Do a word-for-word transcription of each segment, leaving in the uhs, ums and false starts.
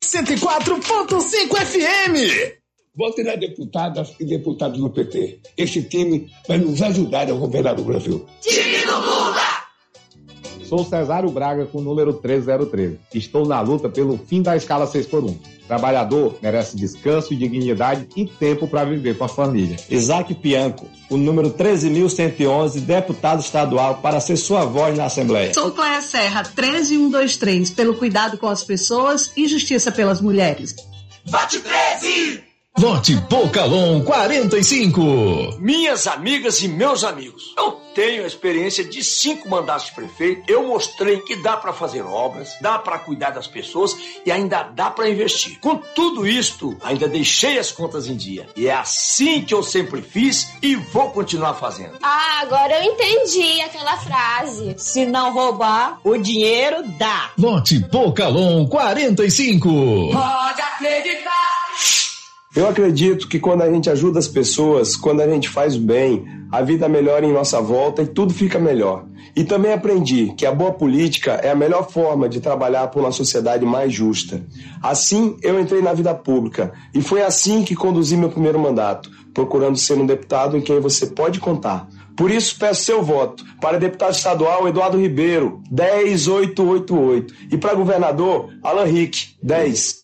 cento e quatro ponto cinco F M. Vote nas deputadas e deputados do P T. Esse time vai nos ajudar a governar o Brasil. Time do Lula! Sou Cesário Braga com o número três zero três. Estou na luta pelo fim da escala seis por um. Trabalhador merece descanso, dignidade e tempo para viver com a família. Isaac Pianco, o número treze mil cento e onze, deputado estadual, para ser sua voz na Assembleia. Sou Cléia Serra, treze mil cento e vinte e três, pelo cuidado com as pessoas e justiça pelas mulheres. Vote treze! Vote Pocalon quarenta e cinco. Minhas amigas e meus amigos, eu tenho a experiência de cinco mandatos de prefeito. Eu mostrei que dá para fazer obras, dá para cuidar das pessoas e ainda dá para investir. Com tudo isto, ainda deixei as contas em dia. E é assim que eu sempre fiz e vou continuar fazendo. Ah, agora eu entendi aquela frase. Se não roubar, o dinheiro dá. Vote Pocalon quarenta e cinco. Pode acreditar. Eu acredito que quando a gente ajuda as pessoas, quando a gente faz bem, a vida melhora em nossa volta e tudo fica melhor. E também aprendi que a boa política é a melhor forma de trabalhar por uma sociedade mais justa. Assim, eu entrei na vida pública e foi assim que conduzi meu primeiro mandato, procurando ser um deputado em quem você pode contar. Por isso, peço seu voto para deputado estadual Eduardo Ribeiro, dez mil oitocentos e oitenta e oito, e para governador Alan Rick, dez.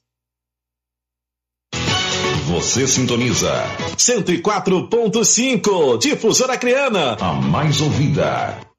Você sintoniza cento e quatro ponto cinco, Difusora Acreana, a mais ouvida.